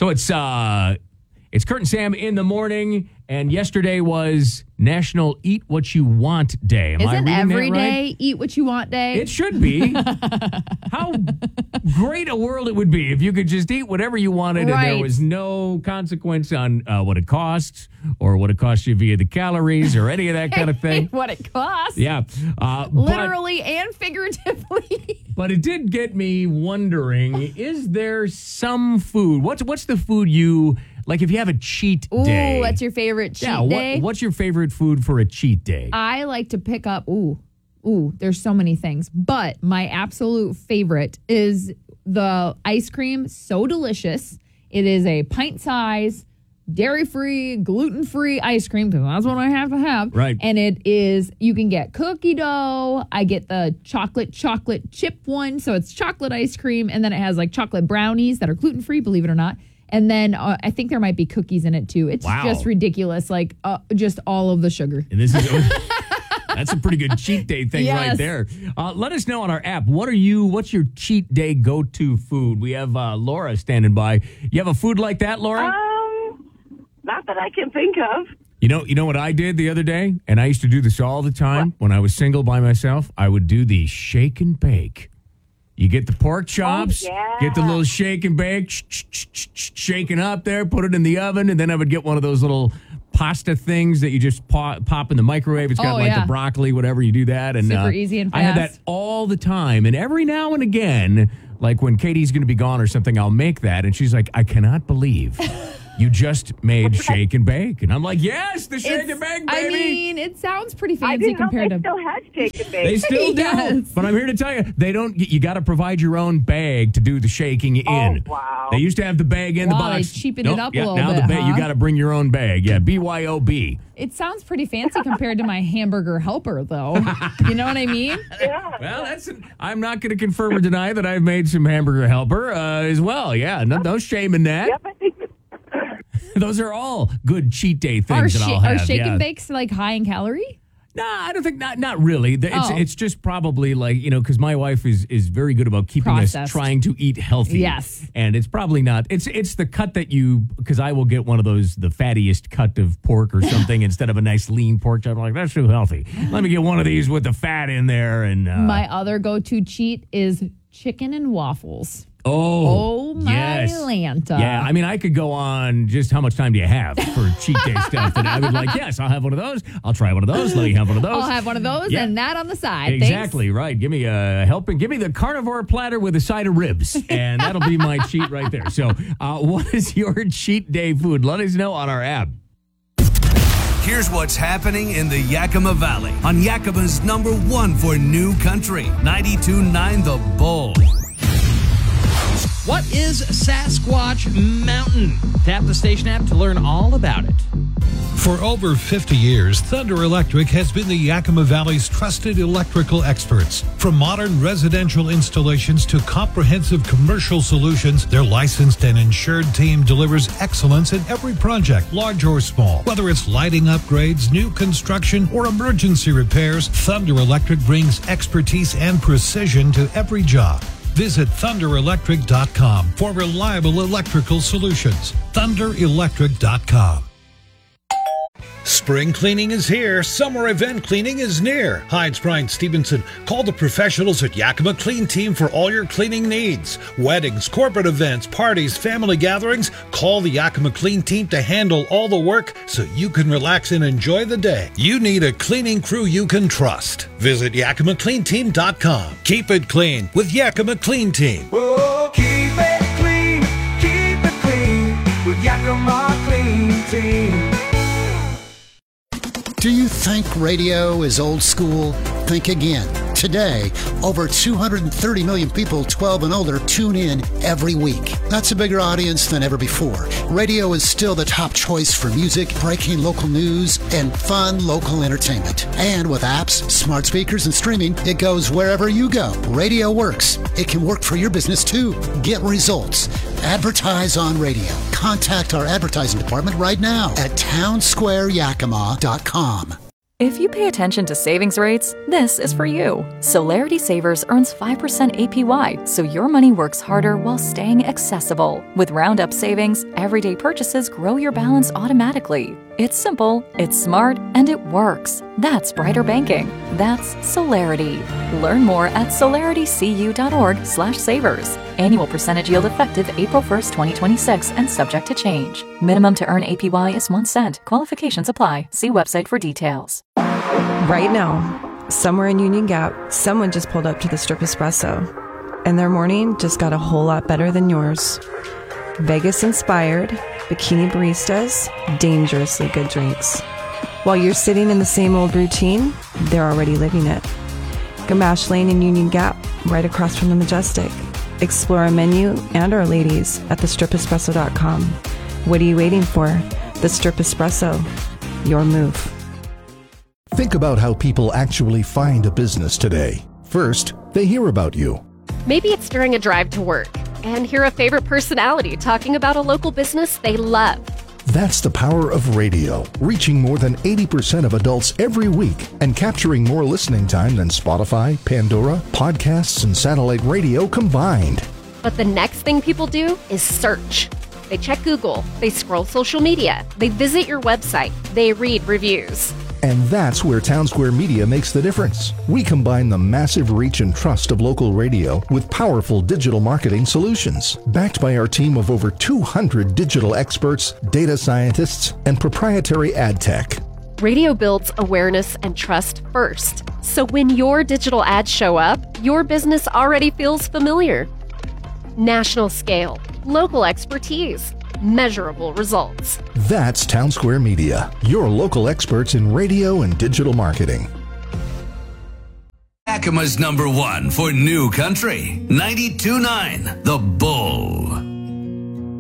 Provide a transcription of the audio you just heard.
So it's Kurt and Sam in the morning, and yesterday was National Eat What You Want Day. Isn't every day Eat What You Want Day? It should be. How great a world it would be if you could just eat whatever you wanted and there was no consequence on what it costs or what it costs you via the calories or any of that kind of thing. What it costs. Yeah. Literally and figuratively. But it did get me wondering, is there some food? What's the food you... Like if you have a cheat day. Ooh, that's your favorite cheat day? What's your favorite food for a cheat day? I like to pick up, there's so many things. But my absolute favorite is the ice cream. So delicious. It is a pint size, dairy-free, gluten-free ice cream, because that's what I have to have. Right. And it is, you can get cookie dough. I get the chocolate chip one. So it's chocolate ice cream. And then it has like chocolate brownies that are gluten-free, believe it or not. And then I think there might be cookies in it, too. It's just ridiculous, like just all of the sugar. And this is that's a pretty good cheat day thing right there. Let us know on our app. What's your cheat day go-to food? We have Laura standing by. You have a food like that, Laura? Not that I can think of. You know what I did the other day? And I used to do this all the time when I was single by myself. I would do the shake and bake. You get the pork chops, get the little shake and bake, shaking up there, put it in the oven, and then I would get one of those little pasta things that you just pop in the microwave. It's got the broccoli, whatever, you do that. And super easy and fast. I had that all the time. And every now and again, like when Katie's going to be gone or something, I'll make that. And she's like, I cannot believe you just made shake and bake. And I'm like, yes, the shake and bake, baby. I mean, it sounds pretty fancy compared to... They still had shake and bake. They still do. But I'm here to tell you, you got to provide your own bag to do the shaking in. Oh, wow. They used to have the bag in the box. They cheapened it up a little now bit, you got to bring your own bag. Yeah, BYOB. It sounds pretty fancy compared to my hamburger helper, though. You know what I mean? Yeah. Well, I'm not going to confirm or deny that I've made some hamburger helper as well. Yeah, no shame in that. Yep, I think those are all good cheat day things that I'll have. Are shake and bakes like high in calorie? No, I don't think not really. It's just probably like, because my wife is very good about keeping us trying to eat healthy. Yes. And it's probably not. It's the cut that because I will get one of those, the fattiest cut of pork or something instead of a nice lean pork chop. I'm like, that's too healthy. Let me get one of these with the fat in there. And my other go-to cheat is chicken and waffles. Oh, my Lanta. Yeah, I mean, I could go on just how much time do you have for cheat day stuff. And I would like, yes, I'll have one of those. I'll try one of those. Let me have one of those. I'll have one of those and that on the side. Exactly, right. Give me a helping. Give me the carnivore platter with a side of ribs. And that'll be my cheat right there. So what is your cheat day food? Let us know on our app. Here's what's happening in the Yakima Valley on Yakima's #1 for new country, 92.9 The Bull. What is Sasquatch Mountain? Tap the station app to learn all about it. For over 50 years, Thunder Electric has been the Yakima Valley's trusted electrical experts. From modern residential installations to comprehensive commercial solutions, their licensed and insured team delivers excellence in every project, large or small. Whether it's lighting upgrades, new construction, or emergency repairs, Thunder Electric brings expertise and precision to every job. Visit thunderelectric.com for reliable electrical solutions. Thunderelectric.com. Spring cleaning is here. Summer event cleaning is near. Hi, it's Brian Stevenson. Call the professionals at Yakima Clean Team for all your cleaning needs. Weddings, corporate events, parties, family gatherings. Call the Yakima Clean Team to handle all the work so you can relax and enjoy the day. You need a cleaning crew you can trust. Visit YakimaCleanTeam.com. Keep it clean with Yakima Clean Team. Oh, keep it clean with Yakima Clean Team. Do you think radio is old school? Think again. Today, over 230 million people 12 and older tune in every week. That's a bigger audience than ever before. Radio is still the top choice for music, breaking local news, and fun local entertainment. And with apps, smart speakers, and streaming, it goes wherever you go. Radio works. It can work for your business too. Get results. Advertise on radio. Contact our advertising department right now at townsquareyakima.com. If you pay attention to savings rates, this is for you. Solarity Savers earns 5% APY, so your money works harder while staying accessible. With Roundup savings, everyday purchases grow your balance automatically. It's simple, it's smart, and it works. That's brighter banking. That's Solarity. Learn more at solaritycu.org/savers. Annual percentage yield effective April 1st, 2026 and subject to change. Minimum to earn APY is 1 cent. Qualifications apply. See website for details. Right now, somewhere in Union Gap, someone just pulled up to the Strip Espresso, and their morning just got a whole lot better than yours. Vegas-inspired, bikini baristas, dangerously good drinks. While you're sitting in the same old routine, they're already living it. Gamache Lane in Union Gap, right across from the Majestic. Explore our menu and our ladies at thestriprespresso.com. What are you waiting for? The Strip Espresso. Your move. Think about how people actually find a business today. First, they hear about you. Maybe it's during a drive to work and hear a favorite personality talking about a local business they love. That's the power of radio, reaching more than 80% of adults every week and capturing more listening time than Spotify, Pandora, podcasts, and satellite radio combined. But the next thing people do is search. They check Google, they scroll social media, they visit your website, they read reviews. And that's where Townsquare Media makes the difference. We combine the massive reach and trust of local radio with powerful digital marketing solutions, backed by our team of over 200 digital experts, data scientists, and proprietary ad tech. Radio builds awareness and trust first. So when your digital ads show up, your business already feels familiar. National scale, local expertise, measurable results. That's Townsquare Media, your local experts in radio and digital marketing. Yakima's #1 for new country, 92.9 The Bull.